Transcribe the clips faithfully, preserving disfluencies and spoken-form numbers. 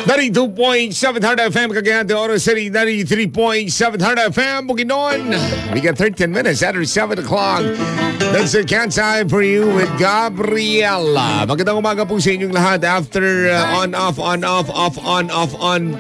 ninety-two point seven Hard F M, Cagayan de Oro City, ninety-three point seven Hard F M, Bukidnon. We got thirteen minutes after seven o'clock. That's the cat time for you with Gabriela. Magandang umaga po sa inyong lahat after uh, on, off, on, off, off, on, off, on.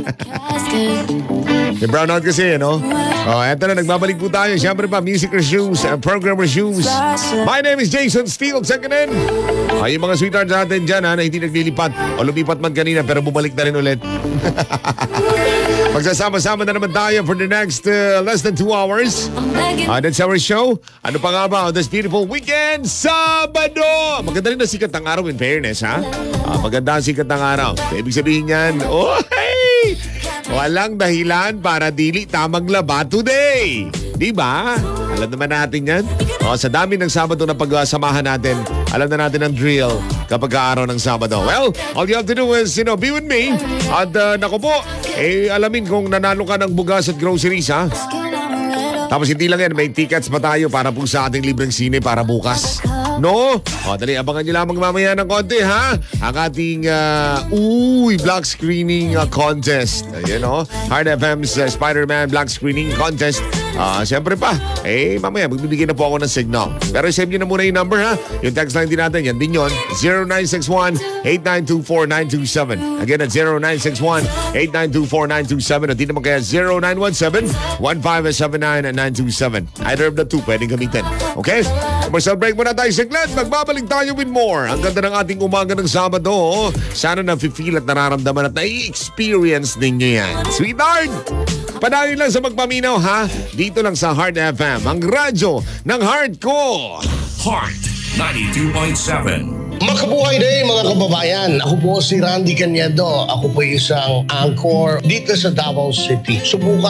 May brownout kasi, no? Oh, eto na, nagbabalik po tayo. Siyempre pa, music reviews, uh, program reviews. My name is Jason Steele. Secondin. Ay, yung mga sweethearts natin dyan, ha, na hindi naglilipat o lumipat man kanina pero bumalik na rin ulit. Magsasama-sama na naman tayo for the next uh, less than two hours. Uh, that's our show. Ano pa nga ba on this beautiful weekend? Sabado! Maganda rin na sikat ng araw, in fairness, ha? Uh, maganda ang sikat ng araw. Ibig sabihin yan, oh, hey! Walang dahilan para dili tamang laba today. Di ba? Alam naman natin yan. O, sa dami ng Sabado na pagsamahan natin, alam na natin ang drill kapag araw ng Sabado. Well, all you have to do is, you know, be with me. At uh, naku po, eh, alamin kung nanalo ka ng bugas at groceries, ha? Tapos hindi lang yan, may tickets pa tayo para po sa ating libreng sine para bukas. No? O, dali, abangan nyo lamang mamaya ng konti, ha? Ang ating, uh, uy, black screening uh, contest. Ayan, o. Hard F M's uh, Spider-Man black screening contest. Ah, uh, siyempre pa, eh, mamaya, magbibigay na po ako ng signal. Pero save nyo na muna yung number, ha? Yung text line din natin, yan din yun. zero nine six one, eight nine two four, nine two seven. Again, at zero nine six one, eight nine two four, nine two seven. At di naman kaya zero nine one seven, one five seven nine, nine two seven. Either of the two, pwedeng gamitin. Okay? Commercial break muna tayo saglit. Magbabalik tayo with more. Ang ganda ng ating umaga ng Sabado. Oh. Sana na-feel at nararamdaman at na-experience ninyo yan. Sweetheart! Padayon lang sa magpaminaw, ha? Dito lang sa Hard F M, ang radyo ng heart ko. Heart ninety-two point seven. Makabuhay day mga kababayan. Ako po si Randy Cañedo. Ako po isang anchor dito sa Davao City. Subukan